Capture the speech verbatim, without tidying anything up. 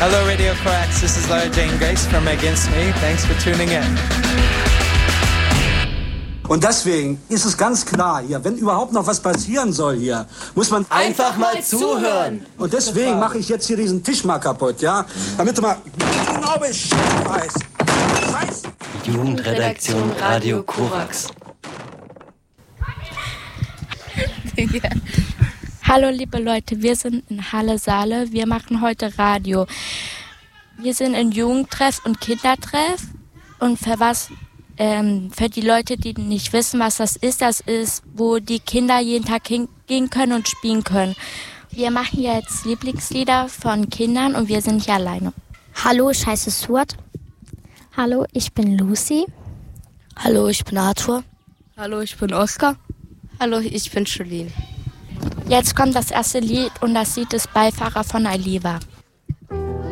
Hello Radio Coax, this is Lara Jane Grace from Against Me. Thanks for tuning in. Und deswegen ist es ganz klar hier, wenn überhaupt noch was passieren soll hier, muss man einfach mal zuhören. Und deswegen mache ich jetzt hier diesen Tisch mal kaputt, ja? Damit du mal genau Bescheid weißt. Scheiße. Jugendredaktion Radio Korax. Hallo liebe Leute, wir sind in Halle Saale. Wir machen heute Radio. Wir sind in Jugendtreff und Kindertreff. Und für was, ähm, für die Leute, die nicht wissen, was das ist, das ist, wo die Kinder jeden Tag hingehen können und spielen können. Wir machen jetzt Lieblingslieder von Kindern und wir sind hier alleine. Hallo, ich heiße Stuart. Hallo, ich bin Lucy. Hallo, ich bin Arthur. Hallo, ich bin Oskar. Hallo, ich bin Jolene. Jetzt kommt das erste Lied und das Lied ist Beifahrer von Aliva.